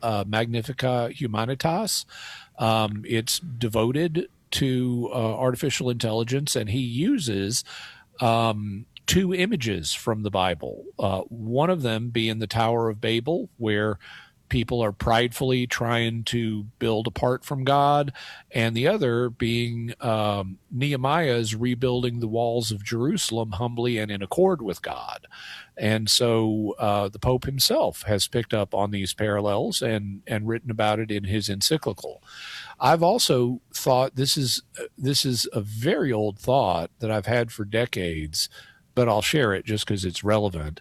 Magnificat Humanitas. It's devoted to artificial intelligence, and he uses two images from the Bible. One of them being the Tower of Babel, where people are pridefully trying to build apart from God, and the other being Nehemiah's rebuilding the walls of Jerusalem humbly and in accord with God. And so the Pope himself has picked up on these parallels and written about it in his encyclical. I've also thought this is a very old thought that I've had for decades, but I'll share it just because it's relevant.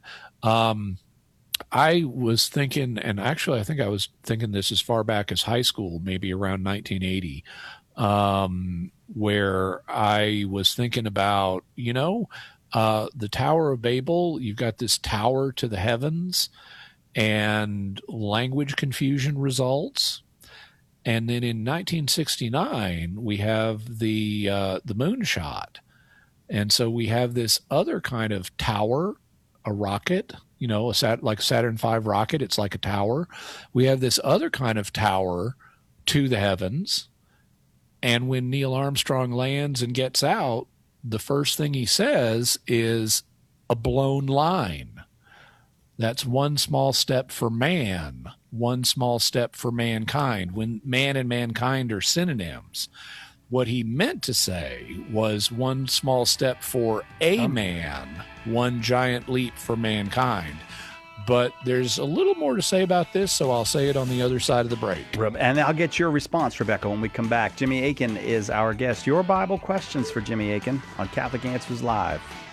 I was thinking, and actually I think I was thinking this as far back as high school, maybe around 1980, where I was thinking about, the Tower of Babel. You've got this tower to the heavens, and language confusion results. And then in 1969, we have the moonshot. And so we have this other kind of tower, a rocket, like a Saturn V rocket. It's like a tower. We have this other kind of tower to the heavens. And when Neil Armstrong lands and gets out, the first thing he says is a blown line. That's one small step for man, one small step for mankind. When man and mankind are synonyms, what he meant to say was one small step for a man, one giant leap for mankind. But there's a little more to say about this, so I'll say it on the other side of the break. And I'll get your response, Rebecca, when we come back. Jimmy Akin is our guest. Your Bible questions for Jimmy Akin on Catholic Answers Live.